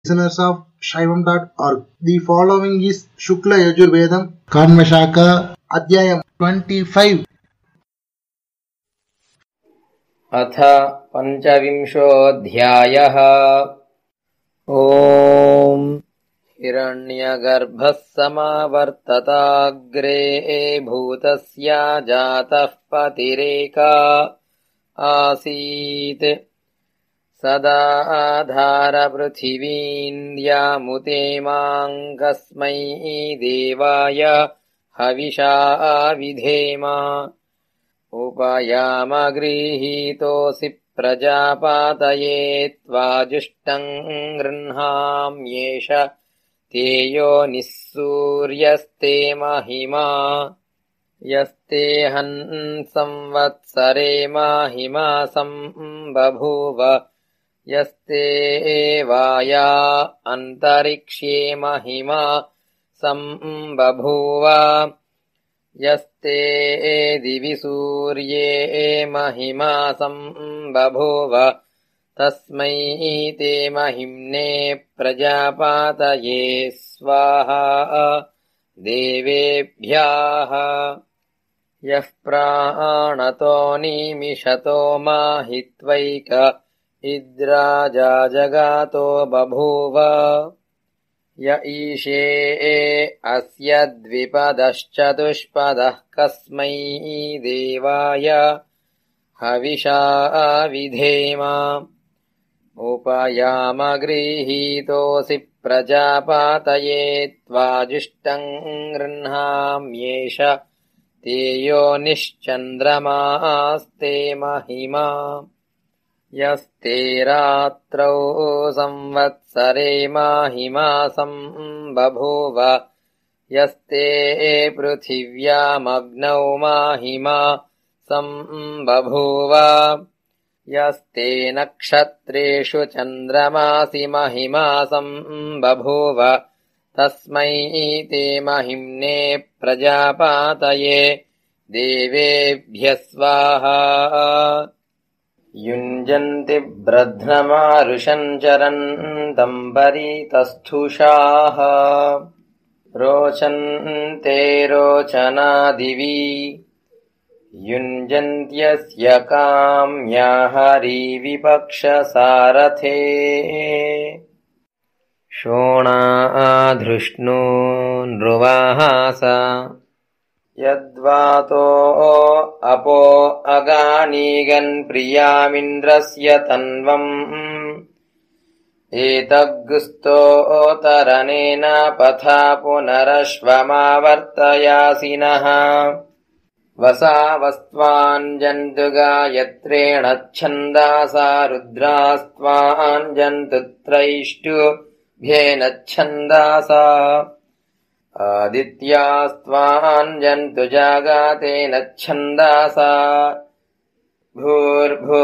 Listeners of Shaivam.org. The following is Shukla Yajurvedam Kanvashaka Adhyayam 25. अथ पञ्चविंशोऽध्यायः। ॐ हिरण्यगर्भः समावर्तताग्रे भूतस्य जातः पतिरेका आसीत् सदा आधारपृथिवीन्द्यामुते माङ्कस्मै देवाय हविषा विधेम उपयामगृहीतोऽसि प्रजापातये त्वाजुष्टं गृह्णाम्येष तेयो निःसूर्यस्ते महिमा यस्ते संवत्सरे महिमा बभूव यस्ते वाया अन्तरिक्षे महिमा बभूव यस्ते दिवि सूर्ये महिमा बभूव तस्मै ते महिम्ने प्रजापातये स्वाहा देवेभ्यः यः प्राणतो निमिषतो माहित्वैक इद्राजा जगातो बभूव य ईशे अस्य द्विपदश्चतुष्पदः कस्मै देवाय हविषा विधेम उपयामगृहीतोऽसि प्रजापातये त्वाजुष्टं गृह्णाम्येष तेयो निश्चन्द्रमास्ते महिमा यस्ते रात्रौ संवत्सरे महिमा बभूव यस्ते पृथिव्यामग्नौ महिमा बभूव यस्ते नक्षत्रेषु चन्द्रमासि महिमा बभूव तस्मै ते महिम्ने प्रजापातये देवेभ्यः स्वाहा युञ्जन्ति ब्रध्नमारुषं चरन्तं परितस्थुषाः रोचन्ते रोचनादिवि युञ्जन्त्यस्य काम्या हरिविपक्षसारथे शोणाधृष्णुन्रुवाहास यद्वातो अपो अगानीगन् प्रियामिन्द्रस्य तन्वम् एतग्गुस्तोतरनेन पथा पुनरश्वमावर्तयासिनः वसावस्त्वाञ्जन्तु गायत्रेण छन्दासा रुद्रास्त्वाञ्जन्तु त्रैष्टुभ्येन छन्दासा आदित्यास्त्वाञ्जन्तु जागातेन छन्दासा भूर्भुवः